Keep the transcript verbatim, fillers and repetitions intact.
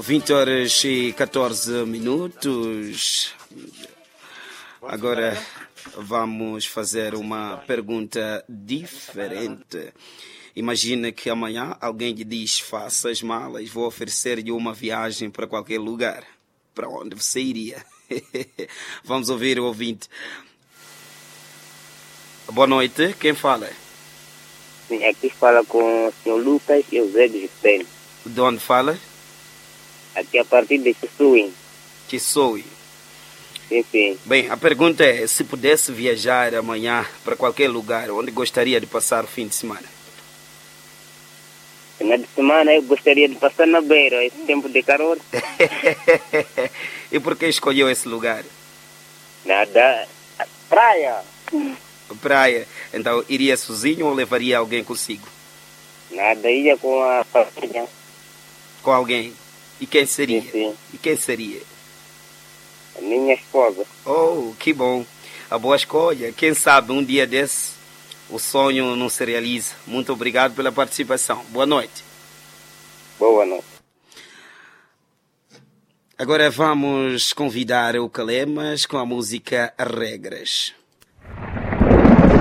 vinte horas e catorze minutos. Agora vamos fazer uma pergunta diferente. Imagina que amanhã alguém lhe diz: faça as malas, vou oferecer-lhe uma viagem para qualquer lugar. Para onde você iria? Vamos ouvir o ouvinte. Boa noite, quem fala? Sim, aqui fala com o senhor Lucas Eusébio Juscelino. De onde fala? Aqui a partir de Chissuí. Chissuí. Sim, sim. Bem, a pergunta é: se pudesse viajar amanhã para qualquer lugar, onde gostaria de passar o fim de semana? Final de semana eu gostaria de passar na beira, esse tempo de calor. E por que escolheu esse lugar? Nada, praia. Praia. Então, iria sozinho ou levaria alguém consigo? Nada, ia com a família. Com alguém? E quem seria? Sim, sim. E quem seria? A minha esposa. Oh, que bom. A boa escolha. Quem sabe um dia desse o sonho não se realiza. Muito obrigado pela participação. Boa noite. Boa noite. Agora vamos convidar o Calemas com a música Regras.